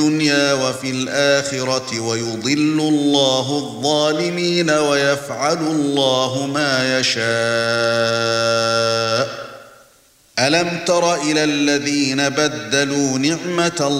الدنيا وفي الآخرة ويضل الله الظالمين ويفعل الله ما يشاء. ألم تر إلى الذين بدلوا نعمة